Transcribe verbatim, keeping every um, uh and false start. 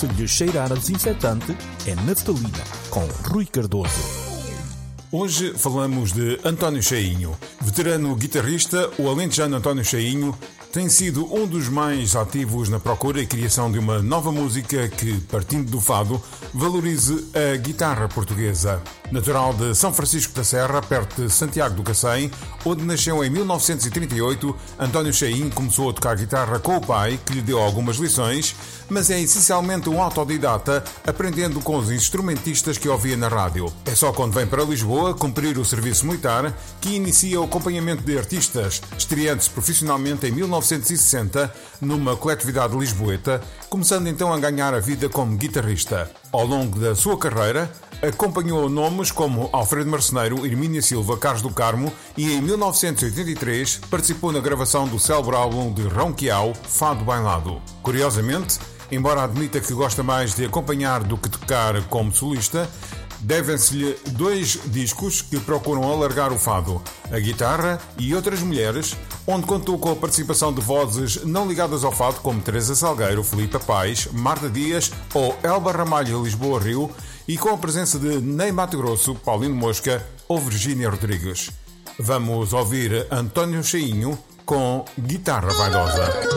se lhe cheirar a desinfetante, é naftalina, com Rui Cardoso. Hoje falamos de António Cheinho. Veterano guitarrista, o alentejano António Cheinho tem sido um dos mais ativos na procura e criação de uma nova música que, partindo do fado, valorize a guitarra portuguesa. Natural de São Francisco da Serra, perto de Santiago do Cacém, onde nasceu em mil novecentos e trinta e oito, António Cheinho começou a tocar guitarra com o pai, que lhe deu algumas lições, mas é essencialmente um autodidata, aprendendo com os instrumentistas que ouvia na rádio. É só quando vem para Lisboa cumprir o serviço militar que inicia o acompanhamento de artistas, estreando-se profissionalmente em mil novecentos e sessenta numa coletividade lisboeta, começando então a ganhar a vida como guitarrista. Ao longo da sua carreira, acompanhou nomes como Alfredo Marceneiro, Hermínia Silva, Carlos do Carmo e em mil novecentos e oitenta e três participou na gravação do célebre álbum de Ronquial, Fado Bailado. Curiosamente, embora admita que gosta mais de acompanhar do que tocar como solista, devem-se-lhe dois discos que procuram alargar o fado, A Guitarra e Outras Mulheres, onde contou com a participação de vozes não ligadas ao fado como Teresa Salgueiro, Filipe Paz, Marta Dias ou Elba Ramalho Lisboa Rio, e com a presença de Ney Mato Grosso, Paulino Mosca ou Virgínia Rodrigues. Vamos ouvir António Cheinho com Guitarra Vaidosa.